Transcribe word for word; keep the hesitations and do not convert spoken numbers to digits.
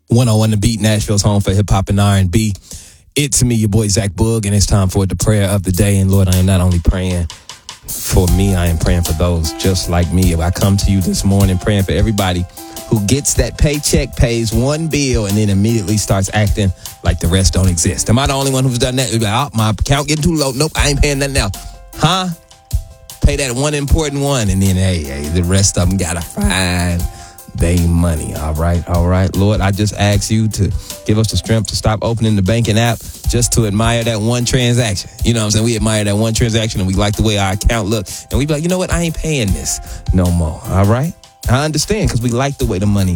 one oh one The Beat, Nashville's home for hip hop and R and B. It's me, your boy Zach Boog, and it's time for the prayer of the day. And Lord, I am not only praying for me, I am praying for those just like me. I come to you this morning praying for everybody who gets that paycheck, pays one bill, and then immediately starts acting like the rest don't exist. Am I the only one who's done that? Like, oh, my account getting too low. Nope, I ain't paying nothing now. Huh? Pay that one important one, and then, hey, hey, the rest of them got to find they money. All right, all right. Lord, I just ask you to give us the strength to stop opening the banking app just to admire that one transaction. You know what I'm saying? We admire that one transaction, and we like the way our account look. And we be like, you know what? I ain't paying this no more. All right? I understand, because we like the way the money